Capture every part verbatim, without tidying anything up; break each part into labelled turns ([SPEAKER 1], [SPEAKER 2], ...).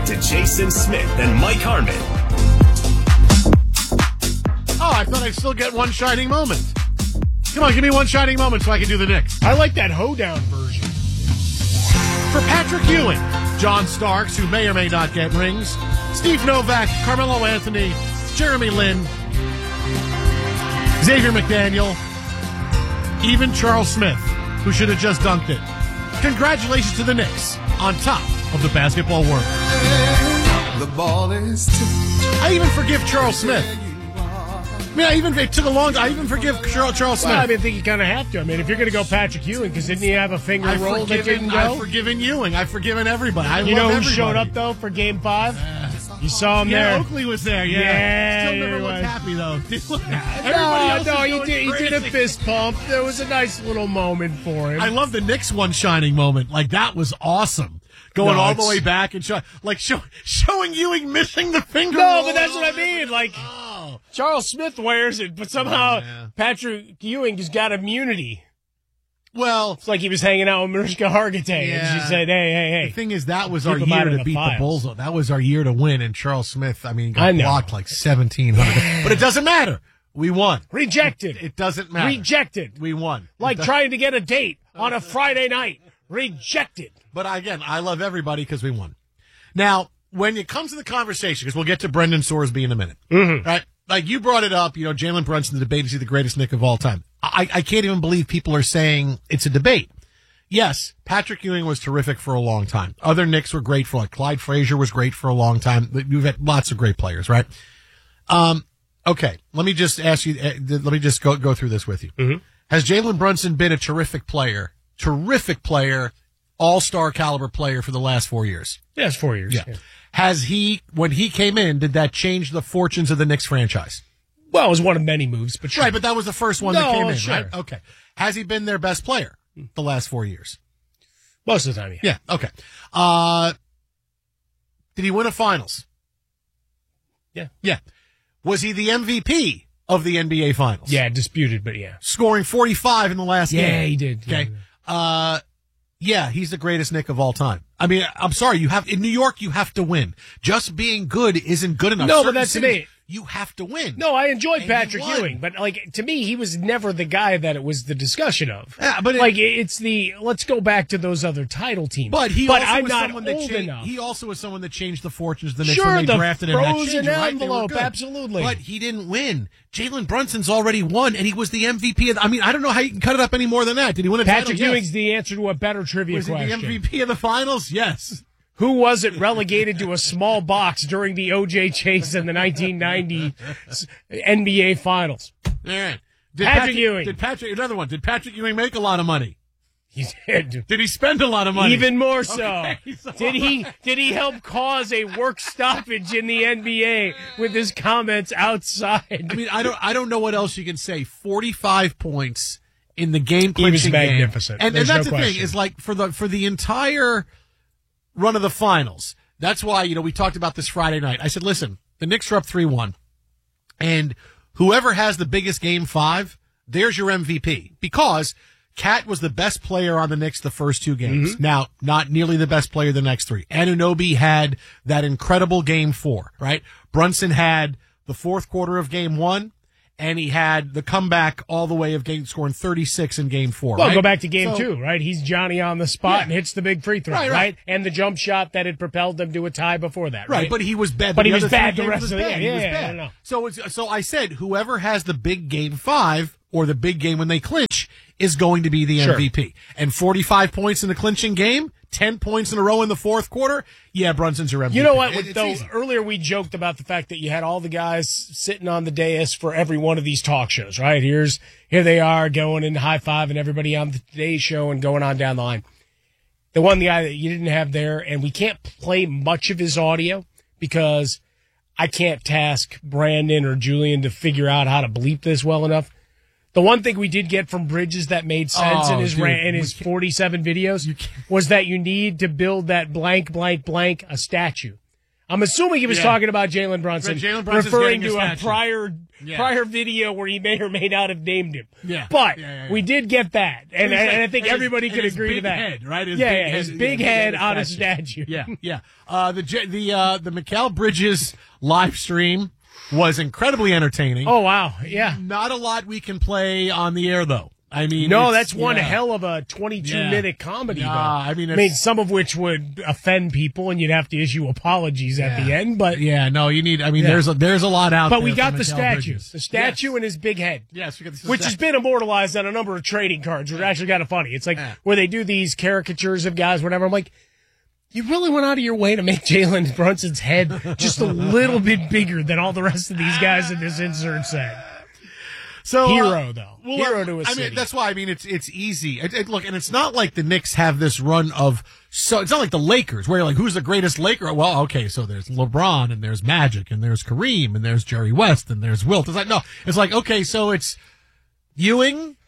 [SPEAKER 1] to Jason Smith and Mike Harmon.
[SPEAKER 2] Oh, I thought I'd still get one shining moment. Come on, give me one shining moment so I can do the Knicks.
[SPEAKER 3] I like that hoedown version.
[SPEAKER 2] For Patrick Ewing, John Starks, who may or may not get rings, Steve Novak, Carmelo Anthony, Jeremy Lin, Xavier McDaniel, even Charles Smith, who should have just dunked it. Congratulations to the Knicks on top of the basketball world.
[SPEAKER 4] The ball is
[SPEAKER 2] I even forgive Charles Smith. I mean, I even it took a long. I even forgive Charles, Charles Smith.
[SPEAKER 3] Well, I mean, I think you kind of have to. I mean, if you're going to go Patrick Ewing, because didn't he have a finger
[SPEAKER 2] I've
[SPEAKER 3] roll that didn't go?
[SPEAKER 2] I've forgiven Ewing. I've forgiven everybody. I
[SPEAKER 3] you
[SPEAKER 2] love
[SPEAKER 3] know who
[SPEAKER 2] everybody.
[SPEAKER 3] showed up though for Game Five?
[SPEAKER 2] Uh,
[SPEAKER 3] you saw him
[SPEAKER 2] yeah,
[SPEAKER 3] there.
[SPEAKER 2] Oakley was there. Yeah,
[SPEAKER 3] Yeah,
[SPEAKER 2] still never
[SPEAKER 3] he
[SPEAKER 2] looked
[SPEAKER 3] was.
[SPEAKER 2] happy though. Everybody
[SPEAKER 3] No,
[SPEAKER 2] else
[SPEAKER 3] no,
[SPEAKER 2] is
[SPEAKER 3] he
[SPEAKER 2] going
[SPEAKER 3] did. He did a
[SPEAKER 2] crazy.
[SPEAKER 3] fist pump. There was a nice little moment for him.
[SPEAKER 2] I love the Knicks one shining moment. Like that was awesome. Going
[SPEAKER 3] No,
[SPEAKER 2] all the
[SPEAKER 3] it's-
[SPEAKER 2] way back and show, like show, showing Ewing missing the finger.
[SPEAKER 3] No,
[SPEAKER 2] roll
[SPEAKER 3] but that's what I
[SPEAKER 2] and all
[SPEAKER 3] mean.
[SPEAKER 2] that.
[SPEAKER 3] Like
[SPEAKER 2] Oh.
[SPEAKER 3] Charles Smith wears it, but somehow
[SPEAKER 2] Yeah.
[SPEAKER 3] Patrick Ewing has got immunity.
[SPEAKER 2] Well,
[SPEAKER 3] It's like he was hanging out with Mariska Hargitay, and
[SPEAKER 2] Yeah.
[SPEAKER 3] she said, "Hey, hey,
[SPEAKER 2] the
[SPEAKER 3] hey."
[SPEAKER 2] thing is, that was
[SPEAKER 3] Keep
[SPEAKER 2] our
[SPEAKER 3] him
[SPEAKER 2] year
[SPEAKER 3] out of
[SPEAKER 2] to
[SPEAKER 3] the
[SPEAKER 2] beat
[SPEAKER 3] files.
[SPEAKER 2] the Bulls. That was our year to win. And Charles Smith, I mean,
[SPEAKER 3] I
[SPEAKER 2] got
[SPEAKER 3] know.
[SPEAKER 2] blocked like seventeen hundred. But it doesn't matter. We won.
[SPEAKER 3] Rejected.
[SPEAKER 2] It doesn't matter.
[SPEAKER 3] Rejected.
[SPEAKER 2] We won.
[SPEAKER 3] Like
[SPEAKER 2] It does-
[SPEAKER 3] trying to get a date on a Friday night. Rejected.
[SPEAKER 2] But again, I love everybody because we won. Now, when it comes to the conversation, because we'll get to Brendan Sorsby in a minute,
[SPEAKER 3] Mm-hmm.
[SPEAKER 2] right? Like you brought it up, you know, Jalen Brunson, the debate, is he the greatest Knick of all time? I, I can't even believe people are saying it's a debate. Yes, Patrick Ewing was terrific for a long time. Other Knicks were great for, like Clyde Frazier was great for a long time. We've had lots of great players, right? Um, okay, let me just ask you, uh, let me just go, go through this with you.
[SPEAKER 3] Mm-hmm.
[SPEAKER 2] Has Jalen Brunson been a terrific player, terrific player, all-star caliber player for the last four years?
[SPEAKER 3] Yeah, it's four years.
[SPEAKER 2] Yeah. Has he, when he came in, did that change the fortunes of the Knicks franchise?
[SPEAKER 3] Well, it was one of many moves, but sure.
[SPEAKER 2] Right, but that was the first one
[SPEAKER 3] No,
[SPEAKER 2] that came in,
[SPEAKER 3] sure.
[SPEAKER 2] right? Okay. Has he been their best player the last four years?
[SPEAKER 3] Most of the time, yeah.
[SPEAKER 2] Yeah, okay. Uh, did he win a finals?
[SPEAKER 3] Yeah.
[SPEAKER 2] Yeah. Was he the M V P of the N B A finals?
[SPEAKER 3] Yeah, disputed, but yeah.
[SPEAKER 2] Scoring forty-five in the last
[SPEAKER 3] Yeah,
[SPEAKER 2] game.
[SPEAKER 3] he did.
[SPEAKER 2] Okay.
[SPEAKER 3] Yeah.
[SPEAKER 2] Uh, yeah, he's the greatest Knick of all time. I mean, I'm sorry, you have, in New York, you have to win. Just being good isn't good enough.
[SPEAKER 3] No, but
[SPEAKER 2] Certain
[SPEAKER 3] that's
[SPEAKER 2] cities,
[SPEAKER 3] me.
[SPEAKER 2] You have to win.
[SPEAKER 3] No, I enjoyed
[SPEAKER 2] And he
[SPEAKER 3] Patrick
[SPEAKER 2] won.
[SPEAKER 3] Ewing, but like to me, he was never the guy that it was the discussion of.
[SPEAKER 2] Yeah, but it-
[SPEAKER 3] like it's the let's go back to those other title teams.
[SPEAKER 2] But he
[SPEAKER 3] but
[SPEAKER 2] also
[SPEAKER 3] I'm
[SPEAKER 2] was
[SPEAKER 3] not
[SPEAKER 2] someone that
[SPEAKER 3] old
[SPEAKER 2] changed,
[SPEAKER 3] enough.
[SPEAKER 2] he also was someone that changed the fortunes of the Knicks
[SPEAKER 3] Sure,
[SPEAKER 2] when they
[SPEAKER 3] the
[SPEAKER 2] drafted him. That
[SPEAKER 3] frozen
[SPEAKER 2] changed it, right? They were
[SPEAKER 3] envelope,
[SPEAKER 2] good.
[SPEAKER 3] absolutely.
[SPEAKER 2] But he didn't win. Jalen Brunson's already won, and he was the M V P. Of, I mean, I don't know how you can cut it up any more than that. Did he win a
[SPEAKER 3] Patrick
[SPEAKER 2] title?
[SPEAKER 3] Ewing's
[SPEAKER 2] Yes.
[SPEAKER 3] the answer to a better trivia
[SPEAKER 2] Was he
[SPEAKER 3] question.
[SPEAKER 2] the M V P of the finals? Yes.
[SPEAKER 3] Who was it relegated to a small box during the O J chase in the nineteen ninety N B A Finals?
[SPEAKER 2] All right. Did
[SPEAKER 3] Patrick Ewing.
[SPEAKER 2] Did Patrick? Another one. Did Patrick Ewing make a lot of money?
[SPEAKER 3] He did.
[SPEAKER 2] Did he spend a lot of money?
[SPEAKER 3] Even more so.
[SPEAKER 2] Okay, so-
[SPEAKER 3] Did he did he help cause a work stoppage in the N B A with his comments outside?
[SPEAKER 2] I mean, I don't. I don't know what else you can say. Forty-five points in the game
[SPEAKER 3] He was
[SPEAKER 2] clinching game.
[SPEAKER 3] magnificent.
[SPEAKER 2] And, and
[SPEAKER 3] There's
[SPEAKER 2] that's
[SPEAKER 3] no
[SPEAKER 2] the
[SPEAKER 3] question.
[SPEAKER 2] thing is like for the for the entire run of the finals. That's why you know we talked about this Friday night. I said, listen, the Knicks are up three one, and whoever has the biggest game five, there's your M V P because Cat was the best player on the Knicks the first two games.
[SPEAKER 3] Mm-hmm.
[SPEAKER 2] Now, not nearly the best player the next three. Anunoby had that incredible game four, right? Brunson had the fourth quarter of game one, and he had the comeback all the way of game scoring thirty-six in game four.
[SPEAKER 3] Well,
[SPEAKER 2] right?
[SPEAKER 3] go back to game
[SPEAKER 2] So-
[SPEAKER 3] two, right? He's Johnny on the spot
[SPEAKER 2] Yeah.
[SPEAKER 3] and hits the big free throw,
[SPEAKER 2] Right,
[SPEAKER 3] right,
[SPEAKER 2] right.
[SPEAKER 3] And the jump shot that had propelled them to a tie before that, right?
[SPEAKER 2] Right, but he was bad.
[SPEAKER 3] But he
[SPEAKER 2] the
[SPEAKER 3] was
[SPEAKER 2] other three
[SPEAKER 3] bad the
[SPEAKER 2] games
[SPEAKER 3] rest
[SPEAKER 2] was
[SPEAKER 3] of the-
[SPEAKER 2] bad.
[SPEAKER 3] yeah,
[SPEAKER 2] He was
[SPEAKER 3] yeah, yeah,
[SPEAKER 2] bad.
[SPEAKER 3] I don't know.
[SPEAKER 2] So, it's, so I said, whoever has the big game five or the big game when they clinch is going to be the
[SPEAKER 3] Sure.
[SPEAKER 2] M V P. And forty-five points in the clinching game, ten points in a row in the fourth quarter. Yeah, Brunson's your M V P.
[SPEAKER 3] You know what?
[SPEAKER 2] It-
[SPEAKER 3] With
[SPEAKER 2] it's
[SPEAKER 3] though
[SPEAKER 2] easy.
[SPEAKER 3] earlier we joked about the fact that you had all the guys sitting on the dais for every one of these talk shows, right? Here's here they are going in high five and everybody on the Today Show and going on down the line. The one guy that you didn't have there, and we can't play much of his audio because I can't task Brandon or Julian to figure out how to bleep this well enough. The one thing we did get from Bridges that made sense
[SPEAKER 2] Oh,
[SPEAKER 3] in his
[SPEAKER 2] dude,
[SPEAKER 3] ran, in
[SPEAKER 2] we
[SPEAKER 3] his
[SPEAKER 2] can't-
[SPEAKER 3] forty-seven videos was that you need to build that blank, blank, blank a statue. I'm assuming he was
[SPEAKER 2] Yeah.
[SPEAKER 3] talking about Jalen Brunson,
[SPEAKER 2] Right, Jalen Brunson's
[SPEAKER 3] referring
[SPEAKER 2] getting
[SPEAKER 3] to
[SPEAKER 2] a
[SPEAKER 3] a
[SPEAKER 2] statue.
[SPEAKER 3] prior
[SPEAKER 2] Yeah.
[SPEAKER 3] prior video where he may or may not have named him.
[SPEAKER 2] Yeah.
[SPEAKER 3] But
[SPEAKER 2] Yeah, yeah, yeah.
[SPEAKER 3] we did get that, and, and, and I think
[SPEAKER 2] And his-
[SPEAKER 3] everybody
[SPEAKER 2] and
[SPEAKER 3] could
[SPEAKER 2] his
[SPEAKER 3] agree to
[SPEAKER 2] big
[SPEAKER 3] that.
[SPEAKER 2] head, right? His
[SPEAKER 3] yeah,
[SPEAKER 2] big
[SPEAKER 3] yeah,
[SPEAKER 2] head-
[SPEAKER 3] his
[SPEAKER 2] yeah,
[SPEAKER 3] big
[SPEAKER 2] big
[SPEAKER 3] head
[SPEAKER 2] head
[SPEAKER 3] on a
[SPEAKER 2] statue.
[SPEAKER 3] statue.
[SPEAKER 2] Yeah, yeah. Uh, the J- the uh, the Mikal Bridges live stream was incredibly entertaining.
[SPEAKER 3] Oh wow, yeah.
[SPEAKER 2] Not a lot we can play on the air though. I mean,
[SPEAKER 3] No,
[SPEAKER 2] it's-
[SPEAKER 3] that's one
[SPEAKER 2] yeah.
[SPEAKER 3] hell of a twenty-two
[SPEAKER 2] Yeah.
[SPEAKER 3] minute comedy.
[SPEAKER 2] Yeah,
[SPEAKER 3] though.
[SPEAKER 2] I mean,
[SPEAKER 3] I mean,
[SPEAKER 2] it's-
[SPEAKER 3] some of which would offend people, and you'd have to issue apologies at the
[SPEAKER 2] Yeah.
[SPEAKER 3] end. But
[SPEAKER 2] Yeah, no, you need. I mean,
[SPEAKER 3] Yeah.
[SPEAKER 2] there's a there's a lot out
[SPEAKER 3] but
[SPEAKER 2] there.
[SPEAKER 3] we got
[SPEAKER 2] for
[SPEAKER 3] the
[SPEAKER 2] Mikal
[SPEAKER 3] statue,
[SPEAKER 2] Bridges.
[SPEAKER 3] the statue,
[SPEAKER 2] Yes.
[SPEAKER 3] and his big head.
[SPEAKER 2] Yes, we got the
[SPEAKER 3] Which has
[SPEAKER 2] statue.
[SPEAKER 3] been immortalized on a number of trading cards, which is actually kind of funny. It's like
[SPEAKER 2] Yeah.
[SPEAKER 3] where they do these caricatures of guys, whatever. I'm like, you really went out of your way to make Jalen Brunson's head just a little bit bigger than all the rest of these guys in this insert set.
[SPEAKER 2] So
[SPEAKER 3] Hero,
[SPEAKER 2] uh,
[SPEAKER 3] though.
[SPEAKER 2] well,
[SPEAKER 3] Hero
[SPEAKER 2] uh,
[SPEAKER 3] to a
[SPEAKER 2] I
[SPEAKER 3] city.
[SPEAKER 2] mean, that's why I mean it's it's easy. It, it, look, and it's not like the Knicks have this run of so. It's not like the Lakers where you're like, who's the greatest Laker? Well, okay, so there's LeBron and there's Magic and there's Kareem and there's Jerry West and there's Wilt. It's like no, it's like okay, so it's Ewing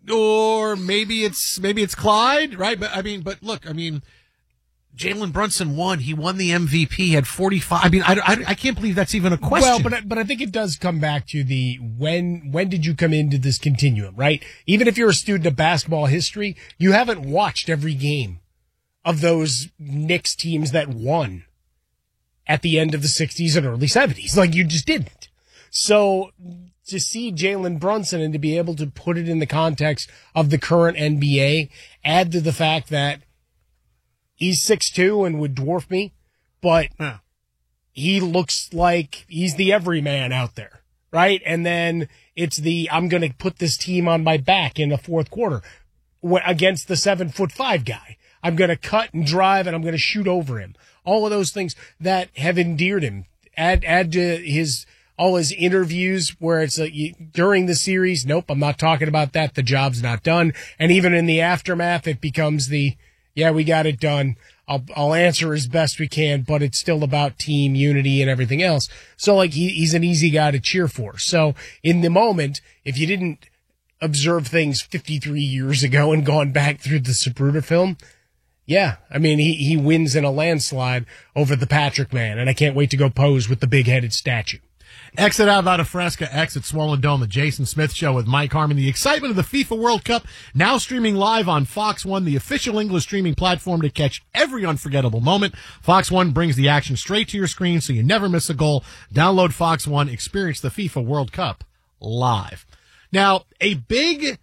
[SPEAKER 2] or maybe it's maybe it's Clyde, right? But I mean, but look, I mean. Jalen Brunson won. He won the M V P. Had forty-five. I mean, I, I, I can't believe that's even a question.
[SPEAKER 3] Well, but I- but I think it does come back to the when when did you come into this continuum, right? Even if you're a student of basketball history, you haven't watched every game of those Knicks teams that won at the end of the sixties and early seventies. Like you just didn't. So to see Jalen Brunson and to be able to put it in the context of the current N B A, add to the fact that he's six two and would dwarf me, but
[SPEAKER 2] Yeah.
[SPEAKER 3] he looks like he's the everyman out there, right? And then it's the, I'm going to put this team on my back in the fourth quarter wh- against the seven foot five guy. I'm going to cut and drive and I'm going to shoot over him. All of those things that have endeared him. Add, add to his, all his interviews where it's like you, during the series, nope, I'm not talking about that. The job's not done. And even in the aftermath, it becomes the, yeah, we got it done. I'll, I'll answer as best we can, but it's still about team unity and everything else. So like he, he's an easy guy to cheer for. So in the moment, if you didn't observe things fifty-three years ago and gone back through the Zapruder film, yeah, I mean, he, he wins in a landslide over the Patrick man. And I can't wait to go pose with the big headed statue.
[SPEAKER 2] Exit out of Fresca, exit Swollen Dome, the Jason Smith Show with Mike Harmon. The excitement of the FIFA World Cup now streaming live on Fox One, the official English streaming platform to catch every unforgettable moment. Fox One brings the action straight to your screen so you never miss a goal. Download Fox One, experience the FIFA World Cup live. Now, a big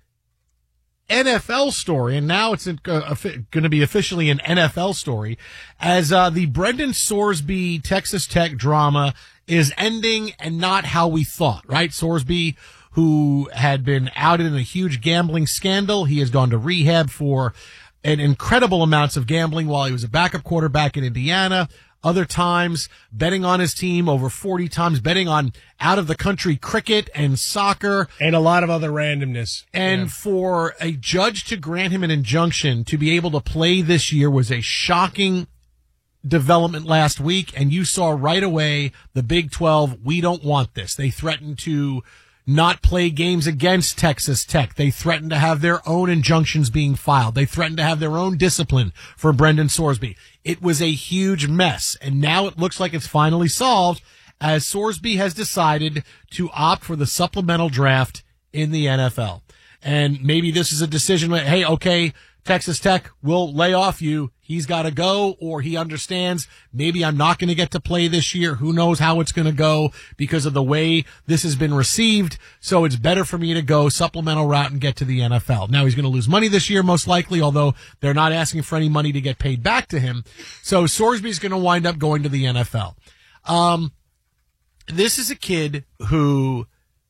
[SPEAKER 2] N F L story, and now it's uh, going to be officially an N F L story, as uh, the Brendan Sorsby Texas Tech drama is ending and not how we thought, right? Sorsby, who had been outed in a huge gambling scandal, he has gone to rehab for an incredible amounts of gambling while he was a backup quarterback in Indiana. Other times, betting on his team over forty times, betting on out-of-the-country cricket and soccer.
[SPEAKER 3] And a lot of other randomness.
[SPEAKER 2] And
[SPEAKER 3] Yeah.
[SPEAKER 2] for a judge to grant him an injunction to be able to play this year was a shocking development last week. And you saw right away the Big twelve, we don't want this. They threatened to not play games against Texas Tech. They threatened to have their own injunctions being filed. They threatened to have their own discipline for Brendan Sorsby. It was a huge mess, and now it looks like it's finally solved as Sorsby has decided to opt for the supplemental draft in the N F L. And maybe this is a decision where, hey, okay, Texas Tech will lay off you. He's got to go, or he understands maybe I'm not going to get to play this year. Who knows how it's going to go because of the way this has been received. So it's better for me to go supplemental route and get to the N F L. Now he's going to lose money this year, most likely, although they're not asking for any money to get paid back to him. So Sorsby's going to wind up going to the N F L. Um, this is a kid who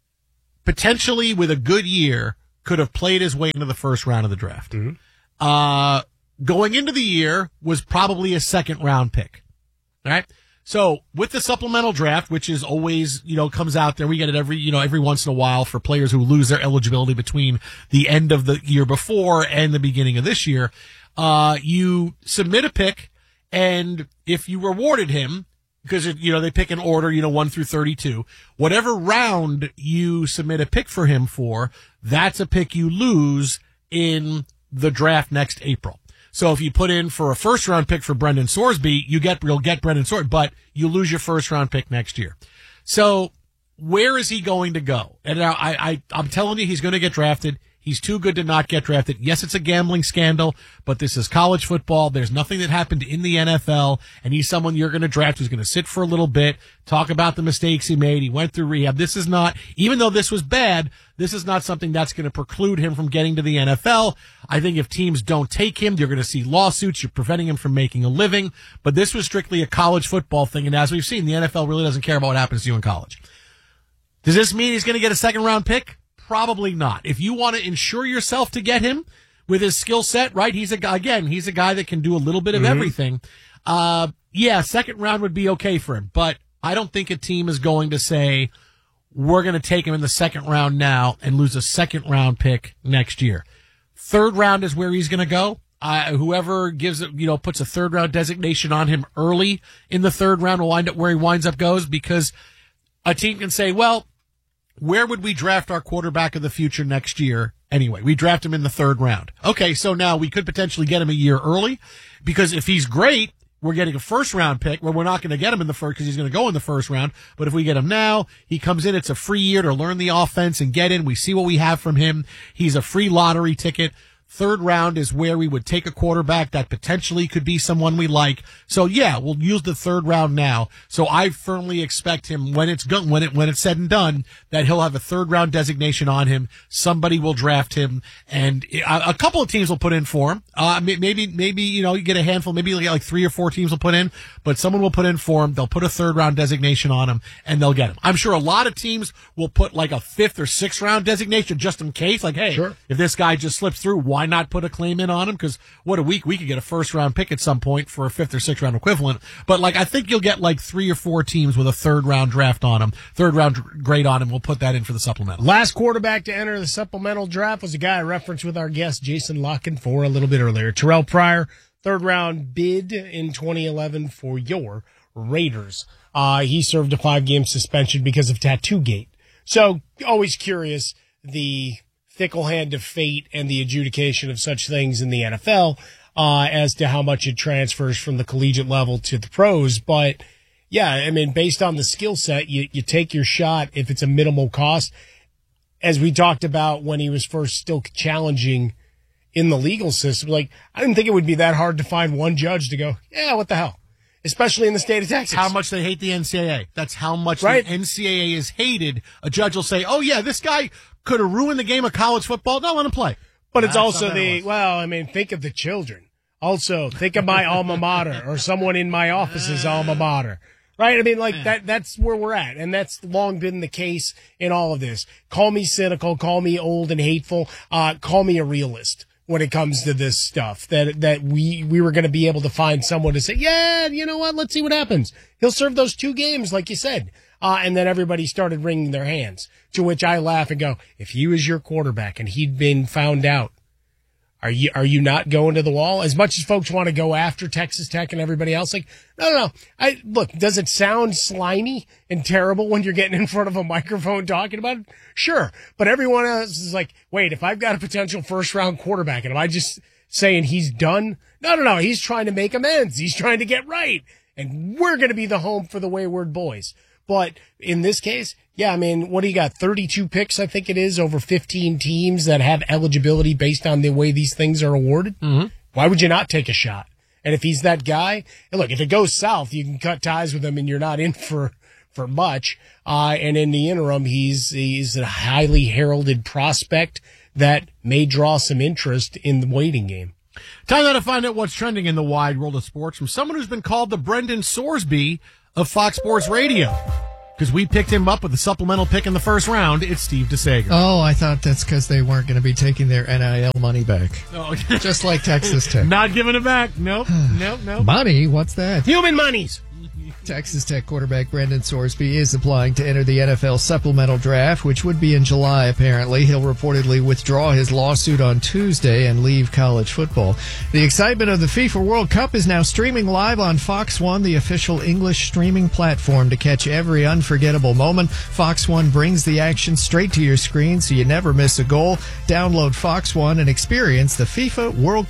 [SPEAKER 2] potentially with a good year could have played his way into the first round of the draft. Mm-hmm. Uh, going into the year was probably a second round pick. All right. So with the supplemental draft, which is always, you know, comes out there, we get it every, you know, every once in a while for players who lose their eligibility between the end of the year before and the beginning of this year. Uh, you submit a pick, and if you rewarded him, because, you know, they pick an order, you know, one through thirty-two, whatever round you submit a pick for him for, that's a pick you lose in the draft next April. So if you put in for a first round pick for Brendan Sorsby, you get, you'll get Brendan Sorsby, but you lose your first round pick next year. So where is he going to go? And now I, I, I'm telling you, he's going to get drafted. He's too good to not get drafted. Yes, it's a gambling scandal, but this is college football. There's nothing that happened in the N F L, and he's someone you're going to draft who's going to sit for a little bit, talk about the mistakes he made. He went through rehab. This is not, even though this was bad, this is not something that's going to preclude him from getting to the N F L. I think if teams don't take him, you're going to see lawsuits. You're preventing him from making a living. But this was strictly a college football thing, and as we've seen, the N F L really doesn't care about what happens to you in college. Does this mean he's going to get a second-round pick? Probably not. If you want to insure yourself to get him with his skill set, right? He's a guy, again, he's a guy that can do a little bit of mm-hmm. everything. Uh, yeah, second round would be okay for him, but I don't think a team is going to say, we're going to take him in the second round now and lose a second round pick next year. Third round is where he's going to go. Uh, whoever gives it, you know, puts a third round designation on him early in the third round will wind up where he winds up goes, because a team can say, well, where would we draft our quarterback of the future next year? Anyway, we draft him in the third round. Okay, so now we could potentially get him a year early, because if he's great, we're getting a first round pick. Well, we're not going to get him in the first because he's going to go in the first round. But if we get him now, he comes in. It's a free year to learn the offense and get in. We see what we have from him. He's a free lottery ticket. Third round is where we would take a quarterback that potentially could be someone we like. So yeah, we'll use the third round now. So I firmly expect him, when it's go- when it when it's said and done, that he'll have a third round designation on him. Somebody will draft him, and a, a couple of teams will put in for him. Uh, maybe maybe you know you get a handful, maybe like three or four teams will put in, but someone will put in for him. They'll put a third round designation on him, and they'll get him. I'm sure a lot of teams will put like a fifth or sixth round designation just in case. Like, hey, sure. If this guy just slips through, why not put a claim in on him? Because what a week we could get a first round pick at some point for a fifth or sixth round equivalent. But like, I think you'll get like three or four teams with a third round draft on him, third round grade on him. We'll put that in for the supplemental.
[SPEAKER 3] Last quarterback to enter the supplemental draft was a guy I referenced with our guest Jason Locken for a little bit earlier. Terrell Pryor, third round bid in twenty eleven for your Raiders. Uh, he served a five game suspension because of Tattoo Gate. So always curious, the fickle hand of fate and the adjudication of such things in the N F L, uh, as to how much it transfers from the collegiate level to the pros. But yeah, I mean, based on the skill set, you, you take your shot if it's a minimal cost. As we talked about when he was first still challenging in the legal system, like, I didn't think it would be that hard to find one judge to go, yeah, what the hell? Especially in the state of Texas.
[SPEAKER 2] How much they hate the N C double A. That's how much
[SPEAKER 3] right?
[SPEAKER 2] the N C double A is hated. A judge will say, oh yeah, this guy could have ruined the game of college football. Don't let him play.
[SPEAKER 3] But it's That's also the, well, I mean, think of the children. Also, think of my alma mater or someone in my office's alma mater. Right? I mean, like, that, that's where we're at. And that's long been the case in all of this. Call me cynical, call me old and hateful, uh, call me a realist when it comes to this stuff. That, that we, we were going to be able to find someone to say, yeah, you know what? Let's see what happens. He'll serve those two games, like you said. Uh, and then everybody started wringing their hands, to which I laugh and go, if he was your quarterback and he'd been found out, are you, are you not going to the wall? As much as folks want to go after Texas Tech and everybody else, like, no, no, no. I, look, does it sound slimy and terrible when you're getting in front of a microphone talking about it? Sure. But everyone else is like, wait, if I've got a potential first round quarterback and am I just saying he's done? No, no, no. He's trying to make amends. He's trying to get right. And we're going to be the home for the wayward boys. But in this case, yeah, I mean, what do you got? thirty-two picks, I think it is, over fifteen teams that have eligibility based on the way these things are awarded.
[SPEAKER 2] Mm-hmm.
[SPEAKER 3] Why would you not take a shot? And if he's that guy, and look, if it goes south, you can cut ties with him and you're not in for, for much. Uh, and in the interim, he's, he's a highly heralded prospect that may draw some interest in the waiting game.
[SPEAKER 2] Time now to find out what's trending in the wide world of sports from someone who's been called the Brendan Sorsby of Fox Sports Radio. Because we picked him up with a supplemental pick in the first round. It's Steve DeSager.
[SPEAKER 5] Oh, I thought that's because they weren't going to be taking their N I L money back.
[SPEAKER 2] Oh.
[SPEAKER 5] Just like Texas Tech.
[SPEAKER 2] Not giving it back. Nope. nope. Nope.
[SPEAKER 5] Money? What's that?
[SPEAKER 3] Human monies.
[SPEAKER 5] Texas Tech quarterback Brendan Sorsby is applying to enter the N F L supplemental draft, which would be in July, apparently. He'll reportedly withdraw his lawsuit on Tuesday and leave college football. The excitement of the FIFA World Cup is now streaming live on Fox One, the official English streaming platform. To catch every unforgettable moment, Fox One brings the action straight to your screen so you never miss a goal. Download Fox One and experience the FIFA World Cup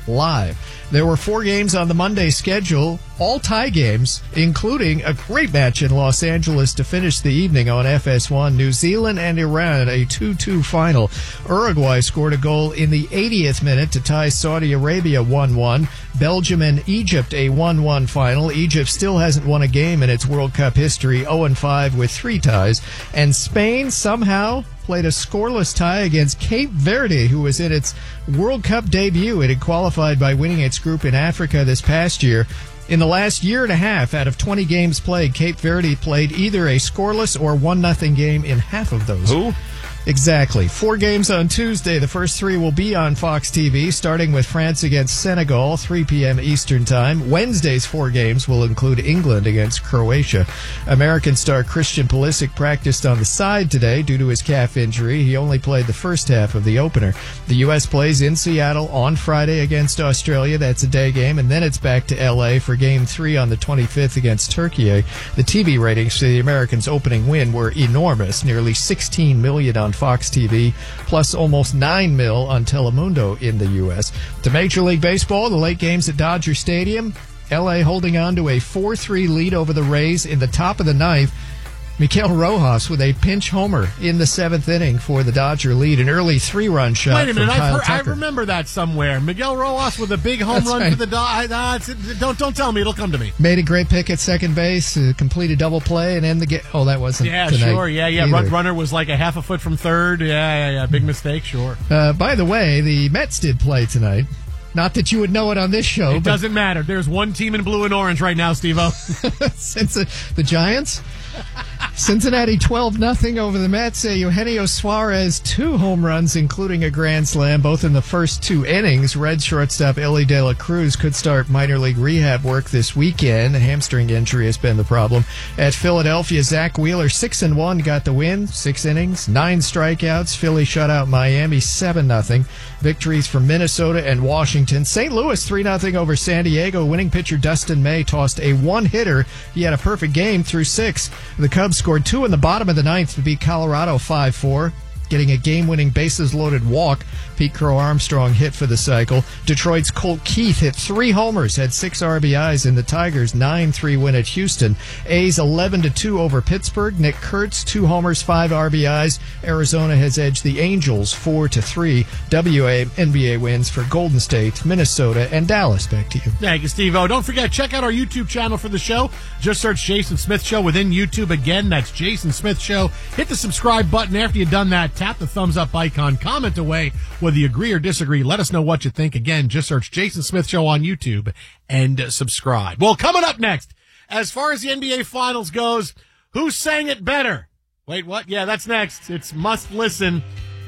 [SPEAKER 5] live. There were four games on the Monday schedule, all tie games, including a great match in Los Angeles to finish the evening on F S one. New Zealand and Iran, a two two final. Uruguay scored a goal in the eightieth minute to tie Saudi Arabia one one. Belgium and Egypt, a one one final. Egypt still hasn't won a game in its World Cup history, oh and five with three ties. And Spain somehow played a scoreless tie against Cape Verde, who was in its World Cup debut. It had qualified by winning its group in Africa this past year. In the last year and a half, out of twenty games played, Cape Verde played either a scoreless or one nothing game in half of those.
[SPEAKER 2] Who?
[SPEAKER 5] Exactly. Four games on Tuesday. The first three will be on Fox T V, starting with France against Senegal, three p.m. Eastern Time. Wednesday's four games will include England against Croatia. American star Christian Pulisic practiced on the side today due to his calf injury. He only played the first half of the opener. The U S plays in Seattle on Friday against Australia. That's a day game, and then it's back to L A for game three on the twenty-fifth against Turkey. The T V ratings for the Americans' opening win were enormous, nearly sixteen million on Fox T V, plus almost nine mil on Telemundo in the U S. To Major League Baseball, the late games at Dodger Stadium, L A holding on to a four three lead over the Rays in the top of the ninth. Miguel Rojas with a pinch homer in the seventh inning for the Dodger lead, an early three-run shot.
[SPEAKER 2] Wait a minute,
[SPEAKER 5] from Kyle
[SPEAKER 2] I've heard, I
[SPEAKER 5] Tucker.
[SPEAKER 2] remember that somewhere. Miguel Rojas with a big home
[SPEAKER 5] That's
[SPEAKER 2] run
[SPEAKER 5] right.
[SPEAKER 2] for the Dodgers. Uh, don't don't tell me, it'll come to me.
[SPEAKER 5] Made a great pick at second base, uh, completed double play, and end the game. Oh, that wasn't
[SPEAKER 2] Yeah,
[SPEAKER 5] tonight
[SPEAKER 2] sure. Yeah, yeah.
[SPEAKER 5] either.
[SPEAKER 2] Run, runner was like a half a foot from third. Yeah, yeah, yeah. Big mistake, sure.
[SPEAKER 5] Uh, by the way, the Mets did play tonight. Not that you would know it on this show.
[SPEAKER 2] It
[SPEAKER 5] but
[SPEAKER 2] doesn't matter. There's one team in blue and orange right now, Steve-O.
[SPEAKER 5] Since the, the Giants, Cincinnati twelve nothing over the Mets. Uh, Eugenio Suarez, two home runs, including a grand slam, both in the first two innings. Red shortstop Ellie De La Cruz could start minor league rehab work this weekend. A hamstring injury has been the problem. At Philadelphia, Zach Wheeler, six and one, got the win. Six innings, nine strikeouts. Philly shut out Miami seven nothing. Victories for Minnesota and Washington. Saint Louis three nothing over San Diego. Winning pitcher Dustin May tossed a one-hitter. He had a perfect game through six. The Cubs scored two in the bottom of the ninth to beat Colorado five four. Getting a game-winning bases-loaded walk. Pete Crow Armstrong hit for the cycle. Detroit's Colt Keith hit three homers, had six R B Is in the Tigers' nine three win at Houston. A's eleven to two over Pittsburgh. Nick Kurtz, two homers, five R B Is. Arizona has edged the Angels four to three. W A N B A wins for Golden State, Minnesota, and Dallas. Back to you.
[SPEAKER 2] Thank you, Steve-O. Don't forget, check out our YouTube channel for the show. Just search Jason Smith Show within YouTube. Again, that's Jason Smith Show. Hit the subscribe button. After you've done that, tap the thumbs up icon. Comment away whether you agree or disagree. Let us know what you think. Again, just search Jason Smith Show on YouTube and uh, subscribe. Well, coming up next, as far as the N B A Finals goes, who sang it better? Wait, what? Yeah, that's next. It's Must Listen.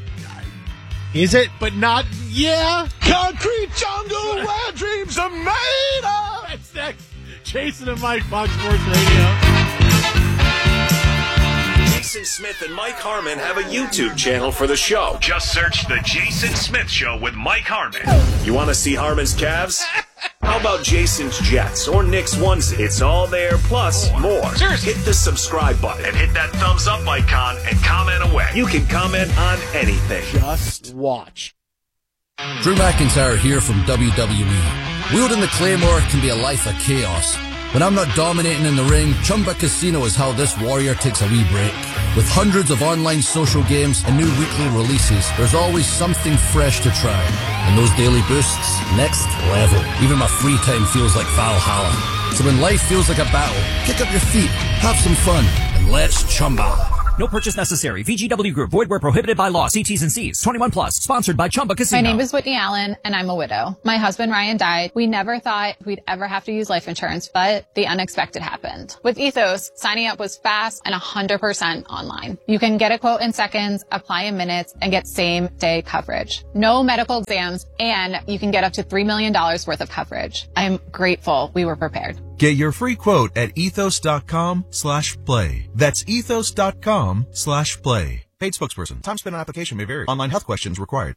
[SPEAKER 3] Is it?
[SPEAKER 2] But not, yeah.
[SPEAKER 4] Concrete jungle where dreams are made of.
[SPEAKER 2] That's next. Jason and Mike, Fox Sports Radio.
[SPEAKER 1] Jason Smith and Mike Harmon have a YouTube channel for the show. Just search The Jason Smith Show with Mike Harmon. You want to see Harmon's calves? How about Jason's Jets or Nick's onesie? It's all there, plus more.
[SPEAKER 2] Seriously.
[SPEAKER 1] Hit the subscribe button and hit that thumbs up icon and comment away. You can comment on anything.
[SPEAKER 3] Just watch.
[SPEAKER 6] Drew McIntyre here from W W E. Wielding the Claymore can be a life of chaos. When I'm not dominating in the ring, Chumba Casino is how this warrior takes a wee break. With hundreds of online social games and new weekly releases, there's always something fresh to try. And those daily boosts, next level. Even my free time feels like Valhalla. So when life feels like a battle, kick up your feet, have some fun, and let's Chumba.
[SPEAKER 7] No purchase necessary. V G W Group. Void where prohibited by law. See T's and C's. twenty-one plus. Sponsored by Chumba Casino.
[SPEAKER 8] My name is Whitney Allen, and I'm a widow. My husband, Ryan, died. We never thought we'd ever have to use life insurance, but the unexpected happened. With Ethos, signing up was fast and one hundred percent online. You can get a quote in seconds, apply in minutes, and get same-day coverage. No medical exams, and you can get up to three million dollars worth of coverage. I'm grateful we were prepared.
[SPEAKER 9] Get your free quote at ethos.com slash play. That's ethos.com slash play. Paid spokesperson. Time spent on application may vary. Online health questions required.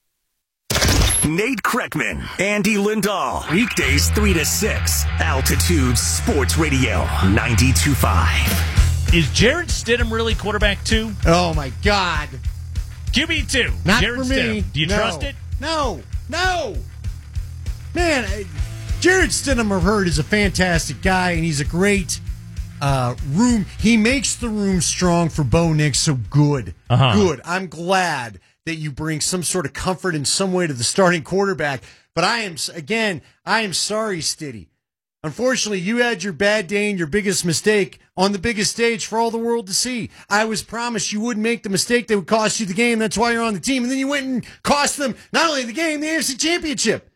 [SPEAKER 1] Nate Kreckman, Andy Lindahl. Weekdays three to six. Altitude Sports Radio ninety-two point five.
[SPEAKER 10] Is Jared Stidham really quarterback two?
[SPEAKER 3] Oh, my God.
[SPEAKER 10] Q B two.
[SPEAKER 3] Not
[SPEAKER 10] Jared
[SPEAKER 3] for me.
[SPEAKER 10] Stidham. Do you
[SPEAKER 3] No.
[SPEAKER 10] trust it?
[SPEAKER 3] No. No.
[SPEAKER 11] man, Jared Stidham, I've heard, is a fantastic guy, and he's a great uh, room. He makes the room strong for Bo Nix, so good.
[SPEAKER 10] Uh-huh.
[SPEAKER 11] Good. I'm glad that you bring some sort of comfort in some way to the starting quarterback. But I am, again, I am sorry, Stiddy. Unfortunately, you had your bad day and your biggest mistake on the biggest stage for all the world to see. I was promised you wouldn't make the mistake that would cost you the game. That's why you're on the team. And then you went and cost them not only the game, the A F C Championship.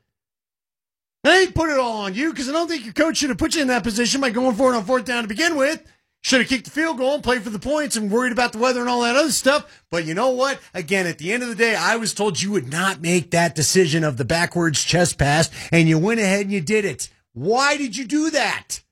[SPEAKER 11] And I didn't put it all on you because I don't think your coach should have put you in that position by going for it on fourth down to begin with. Should have kicked the field goal and played for the points and worried about the weather and all that other stuff. But you know what? Again, at the end of the day, I was told you would not make that decision of the backwards chest pass, and you went ahead and you did it. Why did you do that?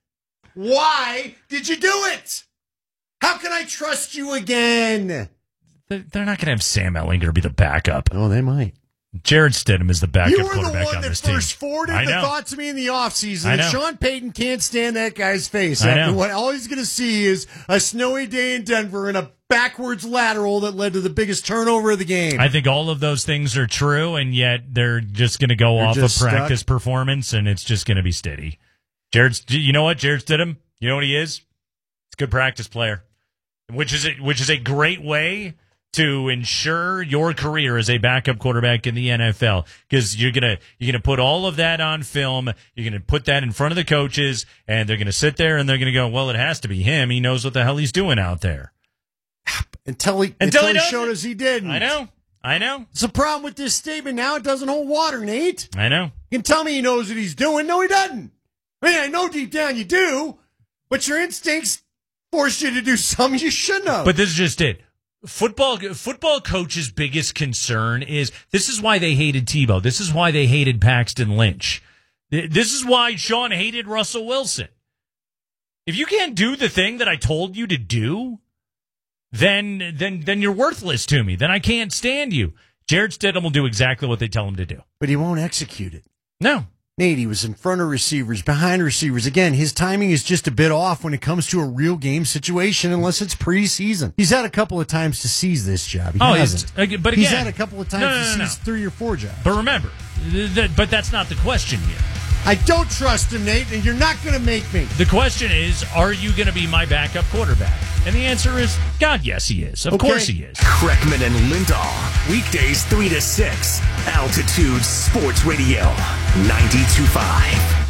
[SPEAKER 11] Why did you do it? How can I trust you again?
[SPEAKER 10] They're not going to have Sam Ehlinger be the backup.
[SPEAKER 11] Oh, they might.
[SPEAKER 10] Jared Stidham is the backup
[SPEAKER 11] you were
[SPEAKER 10] quarterback
[SPEAKER 11] the one
[SPEAKER 10] on
[SPEAKER 11] that
[SPEAKER 10] this team.
[SPEAKER 11] first forwarded
[SPEAKER 10] I
[SPEAKER 11] the
[SPEAKER 10] know.
[SPEAKER 11] thought to me in the offseason
[SPEAKER 10] I
[SPEAKER 11] that
[SPEAKER 10] know.
[SPEAKER 11] Sean Payton can't stand that guy's face.
[SPEAKER 10] I
[SPEAKER 11] After
[SPEAKER 10] know.
[SPEAKER 11] what all he's going to see is a snowy day in Denver and a backwards lateral that led to the biggest turnover of the game.
[SPEAKER 10] I think all of those things are true, and yet they're just going to go
[SPEAKER 11] They're
[SPEAKER 10] off of
[SPEAKER 11] just
[SPEAKER 10] practice
[SPEAKER 11] stuck.
[SPEAKER 10] performance, and it's just going to be steady. Jared, you know what? Jared Stidham, you know what he is? He's a good practice player, which is a, which is a great way to ensure your career as a backup quarterback in the N F L, because you're gonna you're gonna put all of that on film. You're gonna put that in front of the coaches, and they're gonna sit there and they're gonna go, "Well, it has to be him. He knows what the hell he's doing out there."
[SPEAKER 11] Until he,
[SPEAKER 10] Until
[SPEAKER 11] until
[SPEAKER 10] he
[SPEAKER 11] he
[SPEAKER 10] does
[SPEAKER 11] showed
[SPEAKER 10] it.
[SPEAKER 11] us he didn't.
[SPEAKER 10] I know, I know,
[SPEAKER 11] It's a problem with this statement now. It doesn't hold water, Nate.
[SPEAKER 10] I know.
[SPEAKER 11] You can tell me he knows what he's doing. No, he doesn't. I mean, I know deep down you do, but your instincts force you to do something you shouldn't have.
[SPEAKER 10] But this is just it. Football football coach's biggest concern is this is why they hated Tebow. This is why they hated Paxton Lynch. This is why Sean hated Russell Wilson. If you can't do the thing that I told you to do, then then then you're worthless to me. Then I can't stand you. Jared Stidham will do exactly what they tell him to do.
[SPEAKER 11] But he won't execute it.
[SPEAKER 10] No.
[SPEAKER 11] Nate, he was in front of receivers, behind receivers. Again, his timing is just a bit off when it comes to a real game situation, unless it's preseason. He's had a couple of times to seize this job. He
[SPEAKER 10] Oh,
[SPEAKER 11] hasn't.
[SPEAKER 10] it's- but
[SPEAKER 11] he's
[SPEAKER 10] again-
[SPEAKER 11] had a couple of times
[SPEAKER 10] No, no,
[SPEAKER 11] to
[SPEAKER 10] no,
[SPEAKER 11] seize
[SPEAKER 10] no.
[SPEAKER 11] three or four jobs.
[SPEAKER 10] But remember, th- th- but that's not the question here.
[SPEAKER 11] I don't trust him, Nate, and you're not going to make me.
[SPEAKER 10] The question is, are you going to be my backup quarterback? And the answer is, God, yes, he is. Of
[SPEAKER 11] Okay.
[SPEAKER 10] course he is.
[SPEAKER 1] Kreckman and Lindahl, weekdays three to six, Altitude Sports Radio, ninety-two point five.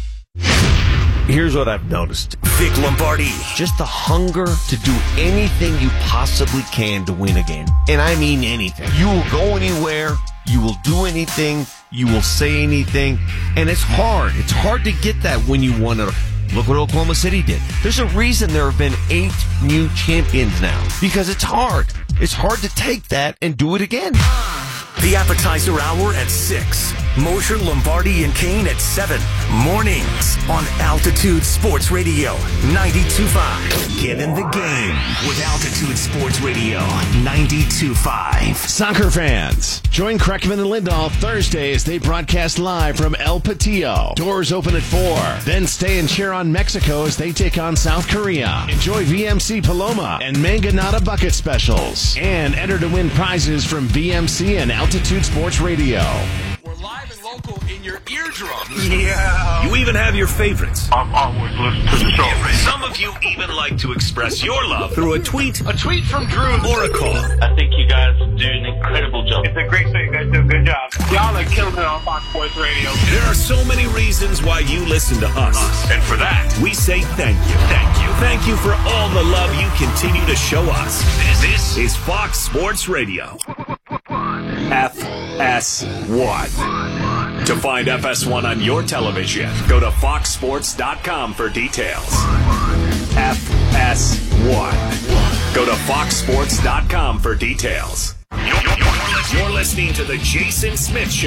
[SPEAKER 12] Here's what I've noticed.
[SPEAKER 1] Vic Lombardi.
[SPEAKER 12] Just the hunger to do anything you possibly can to win a game. And I mean anything. You will go anywhere. You will do anything. You will say anything. And it's hard. It's hard to get that when you want to. Look what Oklahoma City did. There's a reason there have been eight new champions now. Because it's hard. It's hard to take that and do it again.
[SPEAKER 1] The appetizer hour at six. Mosher, Lombardi, and Kane at seven. Mornings on Altitude Sports Radio, ninety-two point five. Get in the game with Altitude Sports Radio, ninety-two point five.
[SPEAKER 13] Soccer fans, join Kreckman and Lindahl Thursday as they broadcast live from El Patillo. Doors open at four. Then stay and cheer on Mexico as they take on South Korea. Enjoy V M C Paloma and Manganata bucket specials. And enter to win prizes from V M C and Altitude Sports Radio.
[SPEAKER 4] We're live and local in your eardrums.
[SPEAKER 1] Yeah. You even have your favorites.
[SPEAKER 4] I'm always listening to the show.
[SPEAKER 1] Some of you even like to express your love through a tweet,
[SPEAKER 4] A tweet from Drew.
[SPEAKER 1] or a call.
[SPEAKER 14] I think you guys do an incredible job.
[SPEAKER 4] It's a great show. You guys do a good job. Y'all are killing it on Fox Sports Radio.
[SPEAKER 1] There are so many reasons why you listen to us.
[SPEAKER 4] And for that,
[SPEAKER 1] We say thank you. Thank you. Thank you for all the love you continue to show us. This is Fox Sports Radio. F S one. To find F S one on your television, go to fox sports dot com for details. F S one. Go to fox sports dot com for details. You're listening to the Jason Smith Show.